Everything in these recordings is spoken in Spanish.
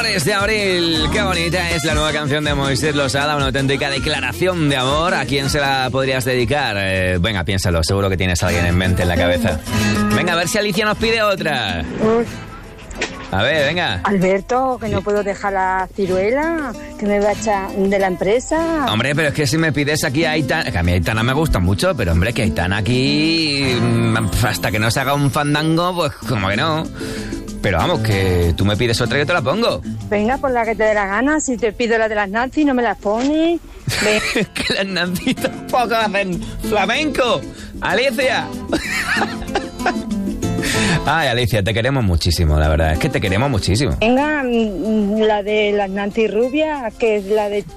Flores de abril, qué bonita es la nueva canción de Moisés Losada, una auténtica declaración de amor. ¿A quién se la podrías dedicar? Venga, piénsalo, seguro que tienes a alguien en mente, en la cabeza. Venga, a ver si Alicia nos pide otra. A ver, venga. Alberto, que no puedo dejar la ciruela, que me va a echar de la empresa. Hombre, pero es que si me pides aquí a Aitana, que a mí Aitana me gusta mucho, pero hombre, que Aitana aquí, hasta que no se haga un fandango, pues como que no. Pero vamos, que tú me pides otra y yo te la pongo. Venga, por la que te dé la gana. Si te pido la de las Nancy, no me las pones. Que las Nancy tampoco hacen flamenco. Alicia. Ay, Alicia, te queremos muchísimo, la verdad. Es que te queremos muchísimo. Venga, la de las Nancy Rubias, que es la de...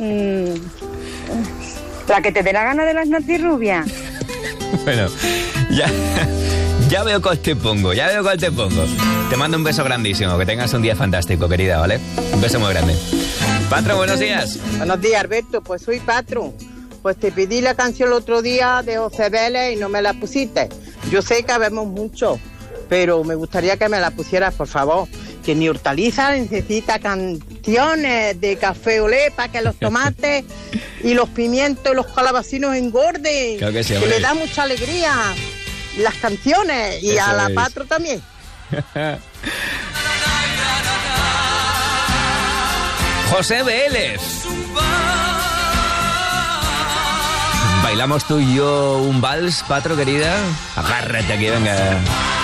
la que te dé la gana de las Nancy Rubias. Bueno, ya veo cuál te pongo, Te mando un beso grandísimo, que tengas un día fantástico, querida, ¿vale? Un beso muy grande. Patro, buenos días. Buenos días, Alberto, pues soy Patro. Pues te pedí la canción el otro día de José Vélez y no me la pusiste. Yo sé que habemos mucho, pero me gustaría que me la pusieras, por favor. Que mi hortaliza necesita canciones de café olé para que los tomates y los pimientos y los calabacinos engorden. Claro que sí, que le da mucha alegría las canciones y eso a la es. Patro también. José Vélez. ¿Bailamos tú y yo un vals, Patro, querida? Agárrate aquí, venga.